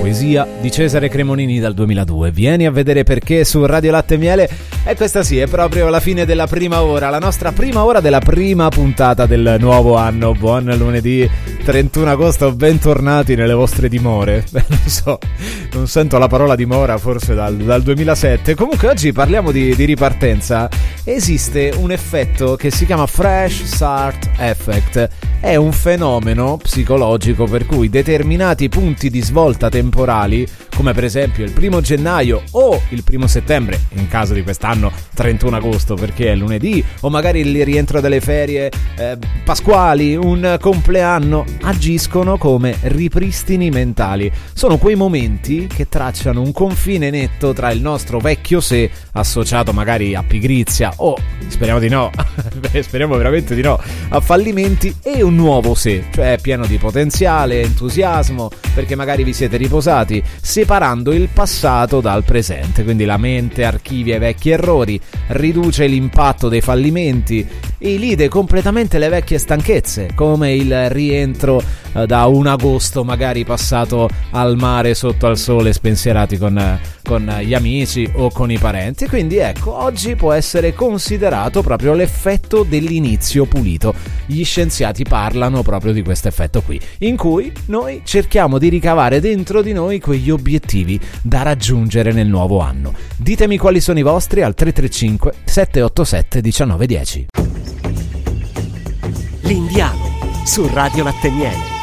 poesia di Cesare Cremonini dal 2002. Vieni a vedere perché su Radio Latte e Miele. E questa sì, è proprio la fine della prima ora, la nostra prima ora della prima puntata del nuovo anno. Buon lunedì 31 agosto, bentornati nelle vostre dimore. Non so, non sento la parola dimora forse dal 2007. Comunque oggi parliamo di ripartenza. Esiste un effetto che si chiama Fresh Start Effect. È un fenomeno psicologico per cui determinati punti di svolta temporali, come per esempio il 1 gennaio o il 1 settembre, in caso di quest'anno 31 agosto perché è lunedì, o magari il rientro delle ferie pasquali, un compleanno, agiscono come ripristini mentali. Sono quei momenti che tracciano un confine netto tra il nostro vecchio sé, associato magari a pigrizia o, speriamo di no, speriamo veramente di no, a fallimenti, e un nuovo sé, cioè pieno di potenziale, entusiasmo, perché magari vi siete riposati, separando il passato dal presente. Quindi la mente archivia i vecchi errori, riduce l'impatto dei fallimenti, elide completamente le vecchie stanchezze, come il rientro da un agosto magari passato al mare sotto al sole, spensierati con gli amici o con i parenti. Quindi ecco, oggi può essere considerato proprio l'effetto dell'inizio pulito. Gli scienziati parlano proprio di questo effetto qui, in cui noi cerchiamo di ricavare dentro di noi quegli obiettivi da raggiungere nel nuovo anno. Ditemi quali sono i vostri al 335 787 1910. L'Indiano su Radio Latte e Miele.